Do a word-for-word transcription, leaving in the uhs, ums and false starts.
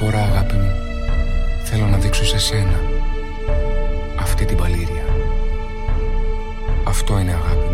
φορά, αγάπη μου, θέλω να δείξω σε σένα αυτή την παλήρια. Αυτό είναι αγάπη.